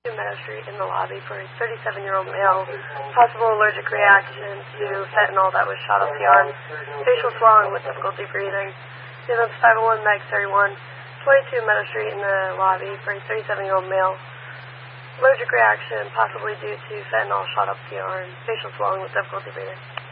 Meadow Street in the lobby for a 37-year-old male. Possible allergic reaction to fentanyl that was shot up the arm. Facial swelling with difficulty breathing. Units 501 Meg 31, 22 Meadow Street in the lobby for a 37-year-old male. Allergic reaction possibly due to fentanyl shot up the arm. Facial swelling with difficulty breathing.